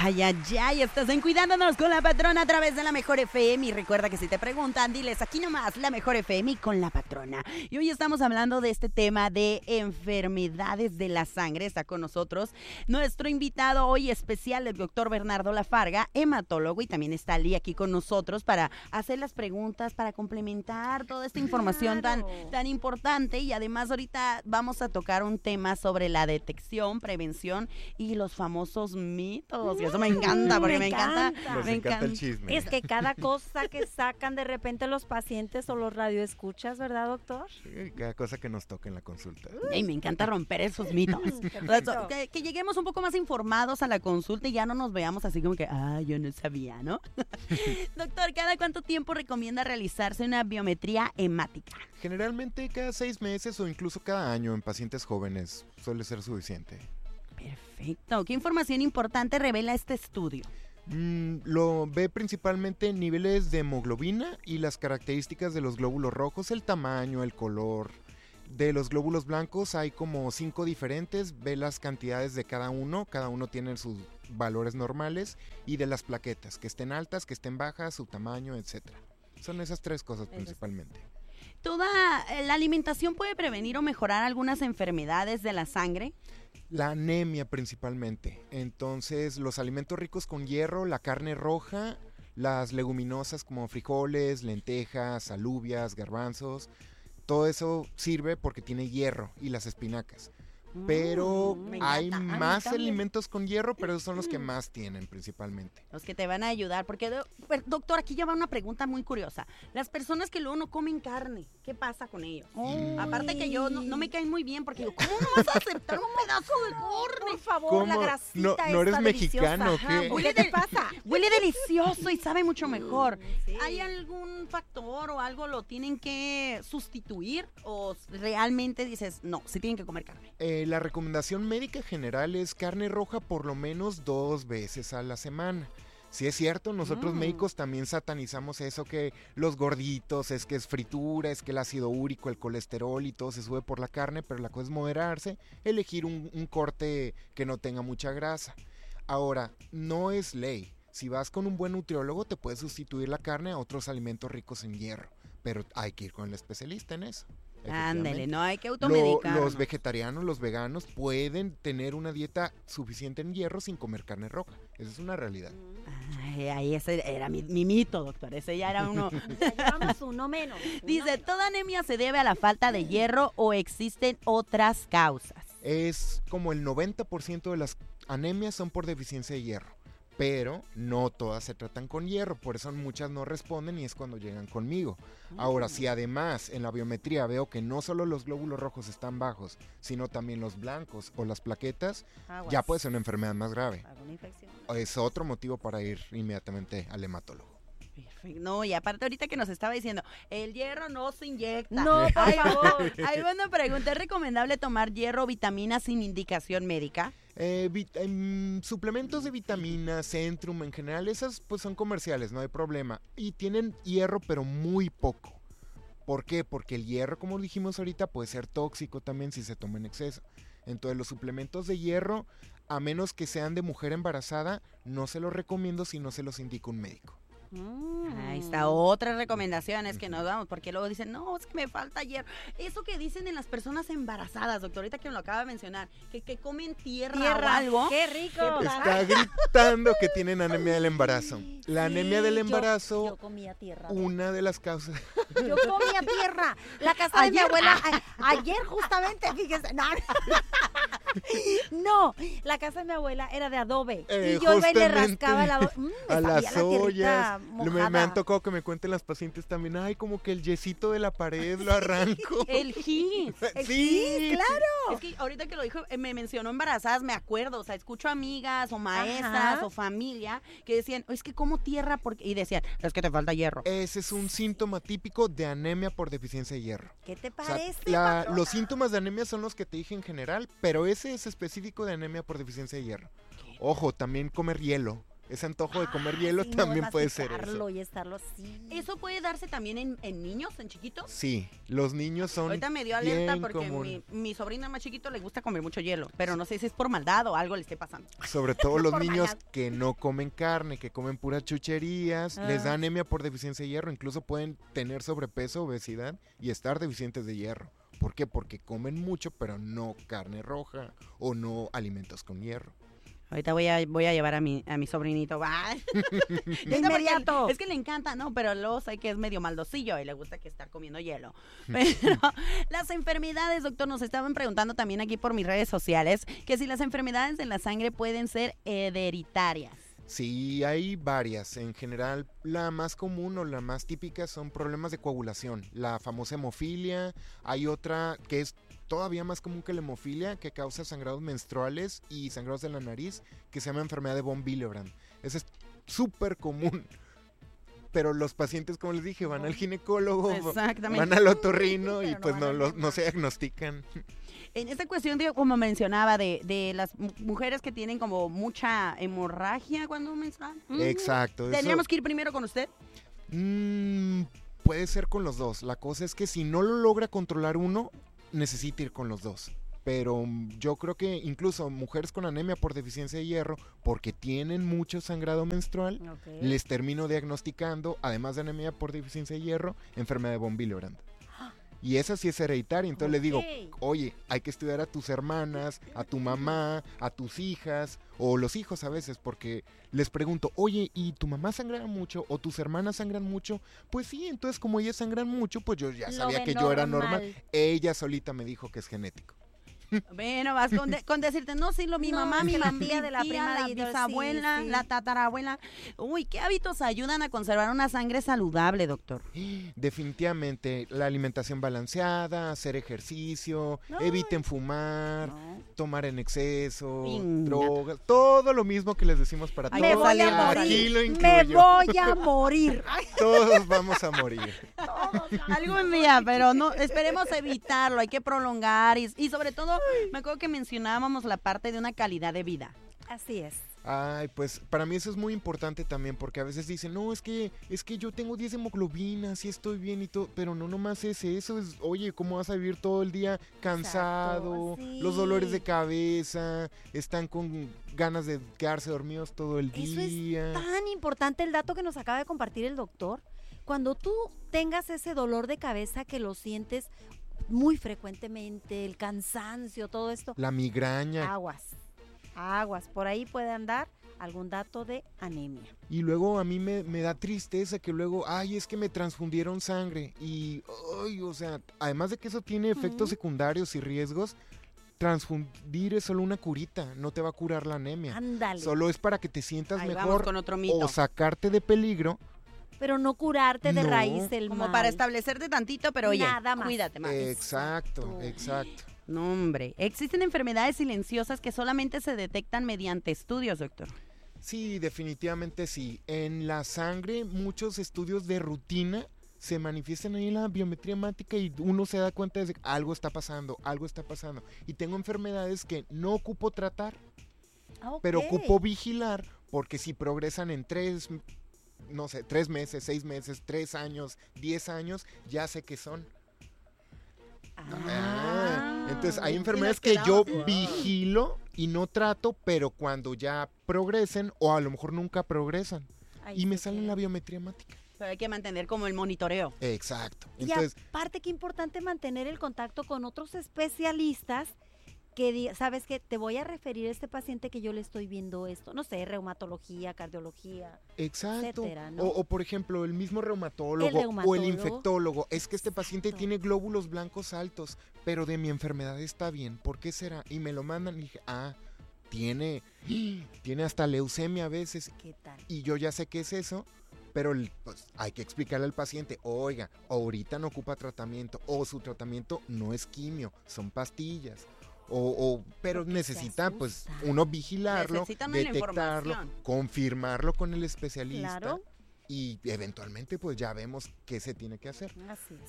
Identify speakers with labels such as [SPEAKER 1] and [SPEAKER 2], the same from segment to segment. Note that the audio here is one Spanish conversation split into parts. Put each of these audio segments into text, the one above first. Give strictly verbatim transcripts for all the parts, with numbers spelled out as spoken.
[SPEAKER 1] Ay, ay, ay, estás en Cuidándonos con la Patrona a través de la Mejor F M. Y recuerda que si te preguntan, diles aquí nomás, la Mejor F M y con la Patrona. Y hoy estamos hablando de este tema de enfermedades de la sangre. Está con nosotros nuestro invitado hoy especial, el doctor Bernardo Lafarga, hematólogo. Y también está Ali aquí con nosotros para hacer las preguntas, para complementar toda esta información
[SPEAKER 2] Claro.
[SPEAKER 1] tan, tan importante. Y además ahorita vamos a tocar un tema sobre la detección, prevención y los famosos mitos. Y eso me encanta, porque me,
[SPEAKER 2] Me
[SPEAKER 1] encanta.
[SPEAKER 2] encanta.
[SPEAKER 3] Nos
[SPEAKER 1] me
[SPEAKER 3] encanta el
[SPEAKER 1] encanta.
[SPEAKER 3] chisme.
[SPEAKER 2] Es que cada cosa que sacan de repente los pacientes o los radioescuchas, ¿verdad, doctor?
[SPEAKER 3] Sí, cada cosa que nos toca en la consulta.
[SPEAKER 1] Ay, me encanta romper esos mitos.
[SPEAKER 2] Perfecto.
[SPEAKER 1] Que, que lleguemos un poco más informados a la consulta y ya no nos veamos así como que, ah, yo no sabía, ¿no? Doctor, ¿cada cuánto tiempo recomienda realizarse una biometría hemática?
[SPEAKER 3] Generalmente cada seis meses o incluso cada año en pacientes jóvenes suele ser suficiente.
[SPEAKER 1] Perfecto. ¿Qué información importante revela este estudio?
[SPEAKER 3] Mm, lo ve principalmente niveles de hemoglobina y las características de los glóbulos rojos, el tamaño, el color. De los glóbulos blancos hay como cinco diferentes, ve las cantidades de cada uno, cada uno tiene sus valores normales, y de las plaquetas, que estén altas, que estén bajas, su tamaño, etcétera. Son esas tres cosas principalmente.
[SPEAKER 1] ¿Toda eh, la alimentación puede prevenir o mejorar algunas enfermedades de la sangre?
[SPEAKER 3] La anemia principalmente. Entonces, los alimentos ricos con hierro, la carne roja, las leguminosas como frijoles, lentejas, alubias, garbanzos, todo eso sirve porque tiene hierro, y las espinacas. Pero
[SPEAKER 1] Mm, me
[SPEAKER 3] hay
[SPEAKER 1] encanta. A mí
[SPEAKER 3] más
[SPEAKER 1] también.
[SPEAKER 3] alimentos con hierro, pero esos son los que más tienen principalmente.
[SPEAKER 1] Los que te van a ayudar, porque do- per- doctor, aquí ya va una pregunta muy curiosa. Las personas que luego no comen carne, ¿qué pasa con ellos? Aparte que yo no, no me caen muy bien porque digo, ¿cómo no vas a aceptar un pedazo de carne?
[SPEAKER 2] Por favor,
[SPEAKER 3] ¿Cómo?
[SPEAKER 2] la grasita
[SPEAKER 3] ¿No- no eres
[SPEAKER 2] esta
[SPEAKER 3] mexicano,
[SPEAKER 2] deliciosa.
[SPEAKER 3] qué?
[SPEAKER 2] Ajá, ¿qué te pasa?
[SPEAKER 1] Huele delicioso y sabe mucho mejor.
[SPEAKER 2] Sí.
[SPEAKER 1] ¿Hay algún factor o algo lo tienen que sustituir o realmente dices, no, sí tienen que comer carne?
[SPEAKER 3] Eh, la recomendación médica general es carne roja por lo menos dos veces a la semana. Si es cierto, nosotros
[SPEAKER 1] Mm.
[SPEAKER 3] médicos también satanizamos eso, que los gorditos, es que es fritura, es que el ácido úrico, el colesterol y todo se sube por la carne, pero la cosa es moderarse, elegir un, un corte que no tenga mucha grasa. Ahora, no es ley. Si vas con un buen nutriólogo, te puedes sustituir la carne a otros alimentos ricos en hierro, pero hay que ir con el especialista en eso.
[SPEAKER 1] Ándale,
[SPEAKER 3] efectivamente.
[SPEAKER 1] no hay que
[SPEAKER 3] Lo-
[SPEAKER 1] automedicarnos.
[SPEAKER 3] los vegetarianos, los veganos pueden tener una dieta suficiente en hierro sin comer carne roja. Esa es una realidad.
[SPEAKER 1] Ay, ahí ese era mi, mi mito, doctor. Ese ya era uno.
[SPEAKER 2] Ya llevamos uno menos. uno
[SPEAKER 1] Dice,
[SPEAKER 2] menos.
[SPEAKER 1] ¿toda anemia se debe a la falta de hierro o existen otras causas?
[SPEAKER 3] Es como el noventa por ciento de las anemias son por deficiencia de hierro, pero no todas se tratan con hierro, por eso muchas no responden y es cuando llegan conmigo. Ahora, si además en la biometría veo que no solo los glóbulos rojos están bajos, sino también los blancos o las plaquetas,
[SPEAKER 2] Aguas.
[SPEAKER 3] ya puede ser una enfermedad más grave.
[SPEAKER 2] ¿Alguna infección?
[SPEAKER 3] Es otro motivo para ir inmediatamente al hematólogo.
[SPEAKER 1] Perfecto. No, y aparte ahorita que nos estaba diciendo, el hierro no se inyecta.
[SPEAKER 2] No, por
[SPEAKER 1] Ay,
[SPEAKER 2] favor.
[SPEAKER 1] Ahí va una pregunta, ¿es recomendable tomar hierro o vitaminas sin indicación médica?
[SPEAKER 3] Eh, vit- em, suplementos de vitaminas, Centrum en general, esas pues son comerciales, no hay problema. Y tienen hierro pero muy poco. ¿Por qué? Porque el hierro, como dijimos ahorita, puede ser tóxico también si se toma en exceso. Entonces los suplementos de hierro, a menos que sean de mujer embarazada, no se los recomiendo si no se los indica un médico.
[SPEAKER 1] Ahí está otra recomendación, es que nos damos, porque luego dicen, no, es que me falta hierro. Eso que dicen en las personas embarazadas, doctor, ahorita que me lo acaba de mencionar, que, que comen tierra, o
[SPEAKER 2] Tierra,
[SPEAKER 1] algo.
[SPEAKER 2] qué rico.
[SPEAKER 3] Está gritando que tienen anemia del embarazo. La anemia del
[SPEAKER 2] Sí, yo-
[SPEAKER 3] embarazo,
[SPEAKER 2] Yo, comía tierra.
[SPEAKER 3] una de las causas...
[SPEAKER 2] Yo comía tierra. La casa de mi
[SPEAKER 1] Ayer.
[SPEAKER 2] abuela, a- ayer justamente, fíjese. No, no, la casa de mi abuela era de adobe.
[SPEAKER 3] Eh,
[SPEAKER 2] y yo iba y le
[SPEAKER 3] justamente,
[SPEAKER 2] rascaba el adobe. Mm, me
[SPEAKER 3] a
[SPEAKER 2] sabía
[SPEAKER 3] las
[SPEAKER 2] la tierrita
[SPEAKER 3] ollas. Me, me han
[SPEAKER 2] mojada.
[SPEAKER 3] tocado que me cuenten las pacientes también, ay, como que el yesito de la pared lo arranco.
[SPEAKER 1] El gis.
[SPEAKER 2] El
[SPEAKER 3] Sí,
[SPEAKER 2] gis, claro.
[SPEAKER 1] Es que ahorita que lo dijo, eh, me mencionó embarazadas, me acuerdo, o sea, escucho amigas o maestras
[SPEAKER 2] Ajá.
[SPEAKER 1] o familia que decían, es que como tierra, porque... y decían, es que te falta hierro.
[SPEAKER 3] Ese es un síntoma típico de anemia por deficiencia de hierro.
[SPEAKER 2] ¿Qué te
[SPEAKER 3] O sea,
[SPEAKER 2] parece?
[SPEAKER 3] la-
[SPEAKER 2] patrona?
[SPEAKER 3] los síntomas de anemia son los que te dije en general, pero ese es específico de anemia por deficiencia de hierro. Ojo, también comer hielo ese antojo de comer
[SPEAKER 2] Ah,
[SPEAKER 3] hielo
[SPEAKER 2] sí, no,
[SPEAKER 3] también puede ser eso.
[SPEAKER 2] masticarlo y estarlo así.
[SPEAKER 1] ¿Eso puede darse también en, en niños, en chiquitos?
[SPEAKER 3] Sí, los niños son
[SPEAKER 1] Ahorita me dio alerta
[SPEAKER 3] bien
[SPEAKER 1] porque
[SPEAKER 3] común.
[SPEAKER 1] mi, mi sobrina más chiquito le gusta comer mucho hielo, pero no sé si es por maldad o algo le esté pasando.
[SPEAKER 3] Sobre todo los
[SPEAKER 1] Por
[SPEAKER 3] niños
[SPEAKER 1] maldad.
[SPEAKER 3] que no comen carne, que comen puras chucherías, les da
[SPEAKER 2] Ah.
[SPEAKER 3] anemia por deficiencia de hierro, incluso pueden tener sobrepeso, obesidad y estar deficientes de hierro. ¿Por qué? Porque comen mucho, pero no carne roja o no alimentos con hierro.
[SPEAKER 1] Ahorita voy a, voy a llevar a mi, a mi sobrinito. Va.
[SPEAKER 2] De inmediato.
[SPEAKER 1] Es que le encanta, ¿no? Pero luego sé que es medio maldocillo y le gusta que estar comiendo hielo. Pero las enfermedades, doctor, nos estaban preguntando también aquí por mis redes sociales que si las enfermedades de la sangre pueden ser hereditarias.
[SPEAKER 3] Sí, hay varias. En general, la más común o la más típica son problemas de coagulación, la famosa hemofilia. Hay otra que es todavía más común que la hemofilia, que causa sangrados menstruales y sangrados de la nariz, que se llama enfermedad de von Willebrand. Esa es súper común. Pero los pacientes, como les dije, van al ginecólogo,
[SPEAKER 1] Exactamente.
[SPEAKER 3] van al otorrino
[SPEAKER 2] Pero
[SPEAKER 3] y
[SPEAKER 2] no
[SPEAKER 3] pues
[SPEAKER 2] van
[SPEAKER 3] no,
[SPEAKER 2] al
[SPEAKER 3] lo-
[SPEAKER 2] dermatólogo.
[SPEAKER 3] no se diagnostican.
[SPEAKER 1] En esta cuestión, digo, como mencionaba, de, de las mu- mujeres que tienen como mucha hemorragia cuando menstruan. Mm.
[SPEAKER 3] Exacto. eso-
[SPEAKER 1] ¿Tendríamos que ir primero con usted?
[SPEAKER 3] Mm, puede ser con los dos. La cosa es que si no lo logra controlar uno, necesita ir con los dos. Pero mm, yo creo que incluso mujeres con anemia por deficiencia de hierro, porque tienen mucho sangrado menstrual,
[SPEAKER 2] Ok.
[SPEAKER 3] les termino diagnosticando, además de anemia por deficiencia de hierro, enfermedad de von Willebrand. Y esa sí es hereditaria, entonces les digo,
[SPEAKER 2] Ok.
[SPEAKER 3] oye, hay que estudiar a tus hermanas, a tu mamá, a tus hijas, o los hijos a veces, porque les pregunto, oye, ¿y tu mamá sangra mucho? ¿O tus hermanas sangran mucho? Pues sí, entonces como ellas sangran mucho, pues yo ya
[SPEAKER 2] Lo
[SPEAKER 3] sabía
[SPEAKER 2] ven
[SPEAKER 3] que yo era normal.
[SPEAKER 2] normal.
[SPEAKER 3] Ella solita me dijo que es genético.
[SPEAKER 1] Bueno, vas con, de- con decirte, no, sí, lo mi
[SPEAKER 2] No,
[SPEAKER 1] mamá,
[SPEAKER 2] es
[SPEAKER 1] mi
[SPEAKER 2] que la
[SPEAKER 1] mamá,
[SPEAKER 2] tía de la prima
[SPEAKER 1] la
[SPEAKER 2] de ella, sí,
[SPEAKER 1] bisabuela,
[SPEAKER 2] sí.
[SPEAKER 1] la tatarabuela. Uy, ¿qué hábitos ayudan a conservar una sangre saludable, doctor?
[SPEAKER 3] Definitivamente, la alimentación balanceada, hacer ejercicio,
[SPEAKER 2] Ay.
[SPEAKER 3] eviten fumar,
[SPEAKER 1] No.
[SPEAKER 3] tomar en exceso,
[SPEAKER 1] Inga.
[SPEAKER 3] drogas, todo lo mismo que les decimos para
[SPEAKER 1] Hay
[SPEAKER 3] todos.
[SPEAKER 1] que
[SPEAKER 2] Me voy
[SPEAKER 1] salir
[SPEAKER 2] a
[SPEAKER 1] por ahí.
[SPEAKER 3] Aquí lo
[SPEAKER 2] morir.
[SPEAKER 3] incluyo.
[SPEAKER 2] Me voy a morir.
[SPEAKER 3] Todos vamos a morir.
[SPEAKER 1] Algún día, pero no, esperemos evitarlo, hay que prolongar y, y sobre todo, me acuerdo que mencionábamos la parte de una calidad de vida.
[SPEAKER 2] Así es.
[SPEAKER 3] Ay, pues para mí eso es muy importante también, porque a veces dicen, no, es que es que yo tengo diez hemoglobinas y estoy bien y todo, pero no nomás es eso, es, oye, ¿cómo vas a vivir todo el día cansado?
[SPEAKER 2] sí.
[SPEAKER 3] Los dolores de cabeza, están con ganas de quedarse dormidos todo el
[SPEAKER 2] Eso es
[SPEAKER 3] día.
[SPEAKER 2] Tan importante el dato que nos acaba de compartir el doctor. Cuando tú tengas ese dolor de cabeza que lo sientes muy frecuentemente, el cansancio, todo esto,
[SPEAKER 3] La migraña.
[SPEAKER 2] aguas, aguas. Por ahí puede andar algún dato de anemia.
[SPEAKER 3] Y luego a mí me, me da tristeza que luego, ay, es que me transfundieron sangre. Y, ay, o sea, además de que eso tiene efectos
[SPEAKER 2] Ujú.
[SPEAKER 3] secundarios y riesgos, transfundir es solo una curita, no te va a curar la anemia.
[SPEAKER 2] Ándale.
[SPEAKER 3] Solo es para que te sientas
[SPEAKER 1] Ahí vamos
[SPEAKER 3] mejor
[SPEAKER 1] con otro mito.
[SPEAKER 3] o sacarte de peligro.
[SPEAKER 2] Pero no curarte de
[SPEAKER 3] No.
[SPEAKER 2] raíz el
[SPEAKER 1] Como
[SPEAKER 2] mal.
[SPEAKER 1] para establecerte tantito, pero oye,
[SPEAKER 2] Nada más.
[SPEAKER 1] cuídate más.
[SPEAKER 3] Exacto,
[SPEAKER 2] Exacto.
[SPEAKER 3] exacto.
[SPEAKER 1] No, hombre, existen enfermedades silenciosas que solamente se detectan mediante estudios, doctor.
[SPEAKER 3] Sí, definitivamente sí. En la sangre muchos estudios de rutina se manifiestan ahí en la biometría hemática y uno se da cuenta de que algo está pasando, algo está pasando. Y tengo enfermedades que no ocupo tratar,
[SPEAKER 2] Ah, ok.
[SPEAKER 3] pero ocupo vigilar porque si progresan en tres, no sé, tres meses, seis meses, tres años, diez años, ya sé qué son. Ah, entonces hay
[SPEAKER 1] y
[SPEAKER 3] enfermedades
[SPEAKER 1] nos
[SPEAKER 3] que yo
[SPEAKER 1] quedamos, wow.
[SPEAKER 3] vigilo y no trato, pero cuando ya progresen o a lo mejor nunca progresan
[SPEAKER 2] Ahí
[SPEAKER 3] y me
[SPEAKER 2] se
[SPEAKER 3] sale en
[SPEAKER 2] queda.
[SPEAKER 3] la biometría hemática.
[SPEAKER 1] Pero hay que mantener como el monitoreo.
[SPEAKER 3] Exacto.
[SPEAKER 2] Y
[SPEAKER 3] Entonces,
[SPEAKER 2] aparte, qué importante mantener el contacto con otros especialistas que, di- sabes que te voy a referir a este paciente que yo le estoy viendo esto, no sé, reumatología, cardiología.
[SPEAKER 3] exacto.
[SPEAKER 2] etcétera, ¿no?
[SPEAKER 3] o, o, por ejemplo, el mismo reumatólogo,
[SPEAKER 2] El
[SPEAKER 3] o el
[SPEAKER 2] reumatólogo.
[SPEAKER 3] infectólogo. Es que este paciente
[SPEAKER 2] Exacto.
[SPEAKER 3] tiene glóbulos blancos altos, pero de mi enfermedad está bien. ¿Por qué será? Y me lo mandan y dije, ah, tiene, tiene hasta leucemia a veces.
[SPEAKER 2] ¿Qué tal?
[SPEAKER 3] Y yo ya sé qué es eso, pero el- pues, hay que explicarle al paciente, oiga, ahorita no ocupa tratamiento, o su tratamiento no es quimio, son pastillas. O, o- pero
[SPEAKER 2] Porque se
[SPEAKER 3] necesita pues
[SPEAKER 2] asusta.
[SPEAKER 3] uno vigilarlo,
[SPEAKER 1] Necesitan una
[SPEAKER 3] detectarlo,
[SPEAKER 1] información.
[SPEAKER 3] confirmarlo con el especialista
[SPEAKER 2] Claro.
[SPEAKER 3] y eventualmente pues ya vemos qué se tiene que hacer.
[SPEAKER 2] Así es.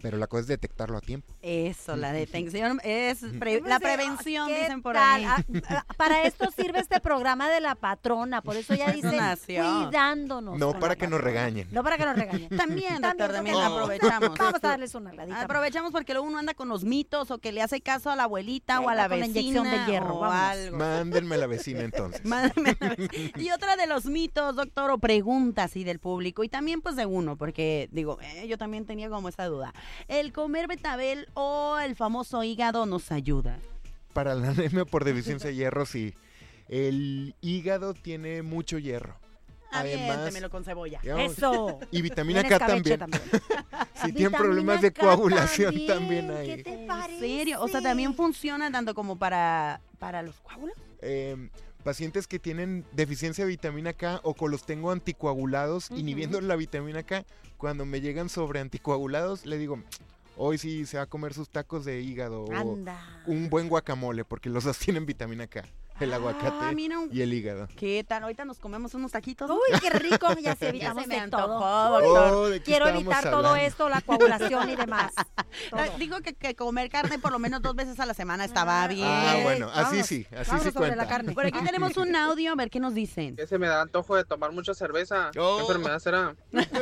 [SPEAKER 3] Pero la cosa es detectarlo a tiempo.
[SPEAKER 1] Eso, la detección es pre-
[SPEAKER 2] Pues,
[SPEAKER 1] la
[SPEAKER 2] eh,
[SPEAKER 1] prevención,
[SPEAKER 2] ¿qué
[SPEAKER 1] dicen por
[SPEAKER 2] tal?
[SPEAKER 1] ahí.
[SPEAKER 2] Ah, ah, para esto sirve este programa de la patrona, por eso ya dice
[SPEAKER 1] Nació.
[SPEAKER 2] cuidándonos.
[SPEAKER 3] No
[SPEAKER 2] con
[SPEAKER 3] para
[SPEAKER 2] la
[SPEAKER 3] que nos
[SPEAKER 2] patrona.
[SPEAKER 3] regañen.
[SPEAKER 2] No para que nos regañen.
[SPEAKER 1] También, doctor, también
[SPEAKER 2] porque-
[SPEAKER 1] aprovechamos.
[SPEAKER 2] Vamos a darles una ladita.
[SPEAKER 1] Aprovechamos porque luego uno anda con los mitos o que le hace caso a la abuelita o a
[SPEAKER 2] Venga,
[SPEAKER 1] la
[SPEAKER 2] con la
[SPEAKER 1] vecina
[SPEAKER 2] inyección de hierro,
[SPEAKER 1] o
[SPEAKER 2] vámonos.
[SPEAKER 1] algo.
[SPEAKER 3] Mándenme a la vecina entonces.
[SPEAKER 1] Mándame la vez. Y otra de los mitos, doctor, o preguntas y del público, y también pues de uno, porque digo, eh, yo también tenía como esa duda. ¿El comer betabel o el famoso hígado nos ayuda?
[SPEAKER 3] Para la anemia por deficiencia de hierro, sí. El hígado tiene mucho hierro. Además,
[SPEAKER 1] Aviéntemelo con cebolla.
[SPEAKER 3] digamos,
[SPEAKER 2] Eso.
[SPEAKER 3] y vitamina
[SPEAKER 2] En
[SPEAKER 3] K
[SPEAKER 2] escabeche
[SPEAKER 3] también.
[SPEAKER 2] también.
[SPEAKER 3] Si tienen
[SPEAKER 2] Vitamina
[SPEAKER 3] problemas de
[SPEAKER 2] K
[SPEAKER 3] coagulación también,
[SPEAKER 2] ¿Qué
[SPEAKER 3] hay.
[SPEAKER 2] te
[SPEAKER 1] ¿En
[SPEAKER 2] parece?
[SPEAKER 1] serio? O sea, también funciona tanto como para, para los coágulos.
[SPEAKER 3] Eh, pacientes que tienen deficiencia de vitamina K o que los tengo anticoagulados,
[SPEAKER 2] Ujú.
[SPEAKER 3] inhibiendo la vitamina K, cuando me llegan sobre anticoagulados, le digo, hoy sí se va a comer sus tacos de hígado o
[SPEAKER 2] Anda.
[SPEAKER 3] un buen guacamole, porque los dos tienen vitamina K, el
[SPEAKER 1] Ah,
[SPEAKER 3] aguacate
[SPEAKER 1] mira, un-
[SPEAKER 3] y el hígado.
[SPEAKER 1] ¿qué tal? Ahorita nos comemos unos taquitos. ¿no?
[SPEAKER 2] Uy, qué rico, ya se
[SPEAKER 1] Ya
[SPEAKER 2] evitamos
[SPEAKER 1] se me
[SPEAKER 2] de
[SPEAKER 1] antojó,
[SPEAKER 2] todo.
[SPEAKER 1] doctor.
[SPEAKER 3] Oh, ¿de qué
[SPEAKER 2] Quiero
[SPEAKER 3] estábamos
[SPEAKER 2] evitar todo
[SPEAKER 3] hablando?
[SPEAKER 2] esto, la coagulación y demás. Todo.
[SPEAKER 1] Ah, Digo que, que comer carne por lo menos dos veces a la semana estaba
[SPEAKER 2] Ah,
[SPEAKER 1] bien.
[SPEAKER 3] Ah,
[SPEAKER 2] Ey,
[SPEAKER 3] bueno, así
[SPEAKER 2] vámonos,
[SPEAKER 3] sí, así
[SPEAKER 2] vámonos
[SPEAKER 3] sí
[SPEAKER 2] sobre
[SPEAKER 3] cuenta.
[SPEAKER 2] la carne.
[SPEAKER 1] Por aquí tenemos un audio, a ver qué nos dicen.
[SPEAKER 4] Que se me da antojo de tomar mucha cerveza.
[SPEAKER 3] Oh.
[SPEAKER 4] ¿Qué enfermedad será?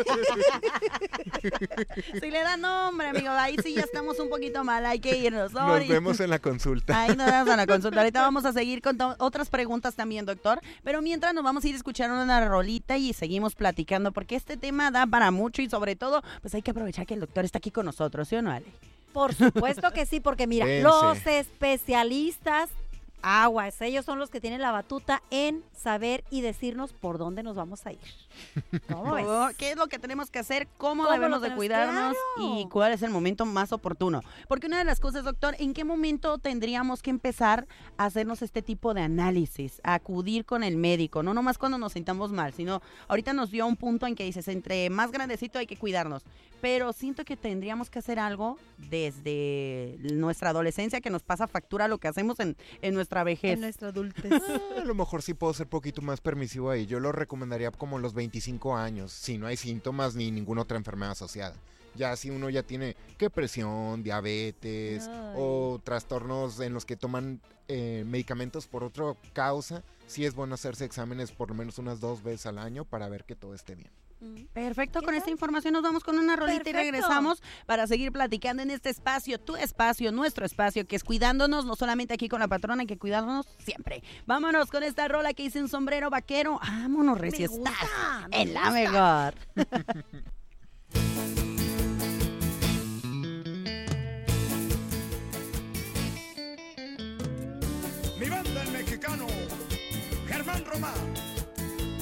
[SPEAKER 1] Si le da nombre, amigo, ahí sí ya estamos un poquito mal, hay que irnos.
[SPEAKER 3] Nos
[SPEAKER 1] Sorry.
[SPEAKER 3] vemos en la consulta.
[SPEAKER 1] Ahí nos vemos en la consulta. Ahorita vamos a seguir con to- otras preguntas también, doctor. Pero mientras nos vamos a ir escuchando una rolita y seguimos platicando, porque este tema da para mucho y sobre todo, pues hay que aprovechar que el doctor está aquí con nosotros, ¿sí o no, Ale?
[SPEAKER 2] Por supuesto que sí, porque mira,
[SPEAKER 3] Vence.
[SPEAKER 2] los especialistas aguas, ellos son los que tienen la batuta en saber y decirnos por dónde nos vamos a ir. ¿Cómo ves?
[SPEAKER 1] Oh, ¿Qué es lo que tenemos que hacer? ¿Cómo,
[SPEAKER 2] ¿Cómo
[SPEAKER 1] debemos
[SPEAKER 2] lo
[SPEAKER 1] de
[SPEAKER 2] tenemos?
[SPEAKER 1] cuidarnos?
[SPEAKER 2] ¡Claro!
[SPEAKER 1] Y cuál es el momento más oportuno. Porque una de las cosas, doctor, ¿en qué momento tendríamos que empezar a hacernos este tipo de análisis? A acudir con el médico, no nomás cuando nos sintamos mal, sino ahorita nos dio un punto en que dices, entre más grandecito hay que cuidarnos. Pero siento que tendríamos que hacer algo desde nuestra adolescencia que nos pasa factura lo que hacemos en, en nuestra vejez.
[SPEAKER 2] En nuestra adultez.
[SPEAKER 3] Ah, a lo mejor sí puedo ser poquito más permisivo ahí. Yo lo recomendaría como los veinticinco años, si no hay síntomas ni ninguna otra enfermedad asociada. Ya si uno ya tiene que presión, diabetes
[SPEAKER 2] Ay.
[SPEAKER 3] o trastornos en los que toman eh, medicamentos por otra causa, sí es bueno hacerse exámenes por lo menos unas dos veces al año para ver que todo esté bien.
[SPEAKER 1] Perfecto,
[SPEAKER 2] ¿Qué
[SPEAKER 1] con
[SPEAKER 2] tal?
[SPEAKER 1] esta información nos vamos con una rolita y
[SPEAKER 2] Perfecto.
[SPEAKER 1] regresamos para seguir platicando en este espacio, tu espacio, nuestro espacio, que es cuidándonos, no solamente aquí con la patrona, hay que cuidarnos siempre. Vámonos con esta rola que dice un sombrero vaquero. Vámonos, recio,
[SPEAKER 2] Me
[SPEAKER 1] estás
[SPEAKER 2] gusta, me
[SPEAKER 1] en la
[SPEAKER 2] gusta.
[SPEAKER 1] mejor.
[SPEAKER 5] Mi banda el mexicano, Germán Román.